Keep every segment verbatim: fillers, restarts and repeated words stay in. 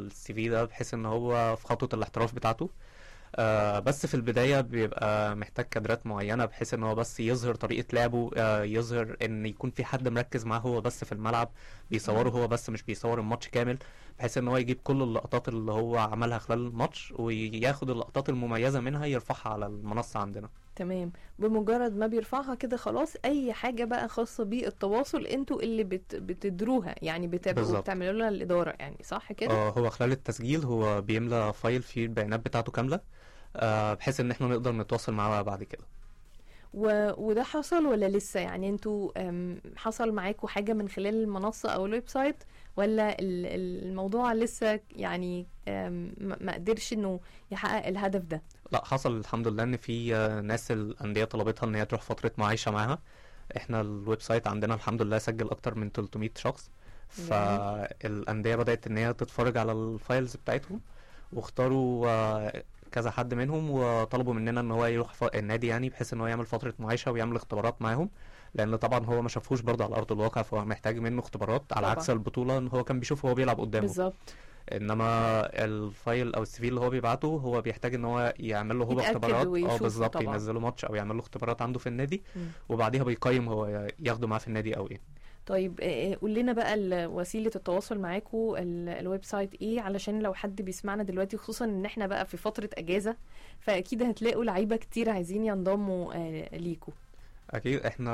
السي في ده بحيث ان هو في خطوة الاحتراف بتاعته. آه بس في البداية بيبقى محتاج كادرات معينة بحيث ان هو بس يظهر طريقة لعبه، آه يظهر ان يكون في حد مركز معاه هو بس في الملعب بيصوره مم. هو بس، مش بيصور الماتش كامل، بحيث ان هو يجيب كل اللقطات اللي هو عملها خلال الماتش وياخد اللقطات المميزة منها يرفعها على المنصة عندنا. تمام. بمجرد ما بيرفعها كده خلاص، اي حاجة بقى خاصة بالتواصل انتوا اللي بت بتدروها، يعني بتبقوا بالظبط. بتعملوا لها الإدارة، يعني صح كده؟ اه هو خلال التسجيل هو بيملى فايل فيه البيانات بتاعته كاملة، آه بحيث ان احنا نقدر نتواصل معاه بعد كده. و... وده حصل ولا لسه؟ يعني انتوا أم، حصل معاكوا حاجة من خلال المنصة او الويب سايت، ولا ال- ال- الموضوع لسه يعني أم، ما ما قدرش انه يحقق الهدف ده؟ لا حصل الحمد لله ان في آه، ناس الانديه طلبتها ان هي تروح فتره معايشه معاها. احنا الويب سايت عندنا الحمد لله سجل اكتر من ثلاثمية شخص، جميل. فالانديه بدات ان هي تتفرج على الفايلز بتاعتهم، واختاروا آه، كذا حد منهم وطلبوا مننا ان هو يروح ف- النادي، يعني بحيث ان هو يعمل فتره معايشه ويعمل اختبارات معاهم، لان طبعا هو ما شافوش برضه على ارض الواقع، فهو محتاج منه اختبارات على طبعا. عكس البطوله ان هو كان بيشوف هو بيلعب قدامه. بالظبط. انما الفايل او السي في اللي هو بيبعته هو بيحتاج ان هو يعمل له هو يتأكد اختبارات، اه ويشوفه بالظبط، طبعا. ينزل له ماتش او يعمل له اختبارات عنده في النادي، مم. وبعديها بيقيم هو ياخده معاه في النادي او ايه. طيب، آه، قول لنا بقى ال- وسيلة التواصل معاكوا، ال- الويب سايت ايه، علشان لو حد بيسمعنا دلوقتي، خصوصا ان احنا بقى في فترة اجازة، فاكيد هتلاقوا لعيبة كتير عايزين ينضموا آه، ليكوا. اكيد احنا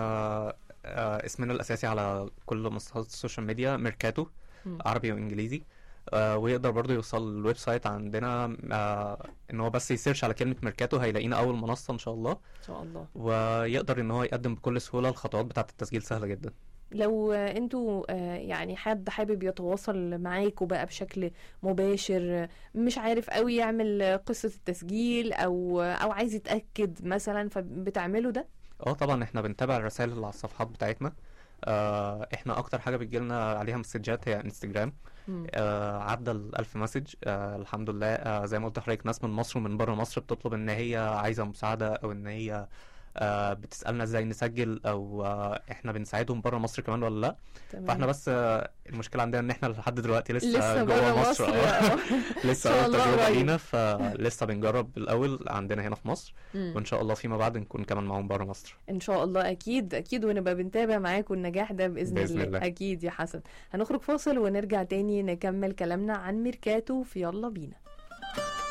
آه اسمنا الاساسي على كل منصات السوشيال ميديا ميركاتو، مم. عربي وانجليزي. آه ويقدر برضو يوصل الويب سايت عندنا، آه ان هو بس يسيرش على كلمة ميركاتو هيلاقينا اول منصة ان شاء الله، ان شاء الله. ويقدر ان هو يقدم بكل سهولة. الخطوات بتاعة التسجيل سهلة جدا. لو آه، انتوا آه، يعني حد حابب يتواصل معاكوا بقى بشكل مباشر، آه، مش عارف قوي يعمل آه، قصة التسجيل، او آه، او عايز يتأكد مثلا، فبتعملوا ده؟ اه طبعا احنا بنتابع الرسائل اللي على الصفحات بتاعتنا. آه احنا اكتر حاجة بتجيلنا عليها مسجات هي انستجرام، مم. آه عدى الألف مسج، آه الحمد لله. آه زي ما قلت لحضرتك ناس من مصر ومن بره مصر بتطلب ان هي عايزة مساعدة، او ان هي آه بتسألنا ازاي نسجل، او آه احنا بنساعدهم بره مصر كمان ولا لا. فاحنا تمام. بس آه المشكلة عندنا ان احنا لحد دلوقتي لسه لسه بره جوه مصر. مصر، اه اه. ان لسه شاء اول الله تجربة قريب. لينا، فلسه بنجرب الاول عندنا هنا في مصر، مم. وان شاء الله فيما بعد نكون كمان معاهم بره مصر. ان شاء الله، اكيد اكيد، ونبقى بنتابع معاكم النجاح ده باذن, بإذن الله. الله. اكيد يا حسن. هنخرج فاصل ونرجع تاني نكمل كلامنا عن ميركاتو في يلا بينا.